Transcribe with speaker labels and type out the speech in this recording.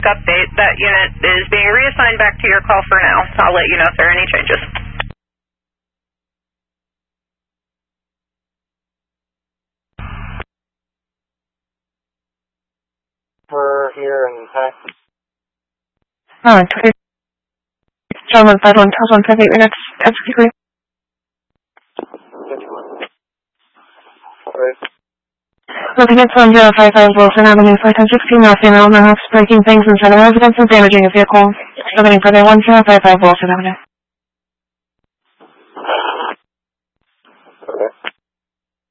Speaker 1: update. That unit is being reassigned back to your call for now. I'll let you know if there are any changes.
Speaker 2: For here and hi.
Speaker 3: Alright, okay. John 151, Toss 158 minutes. Execute.
Speaker 2: Alright.
Speaker 3: Looking at 1055 Wilson Avenue, 516 North Maryland, breaking things inside a residence and damaging a vehicle. Looking for the 1055 Wilson Avenue.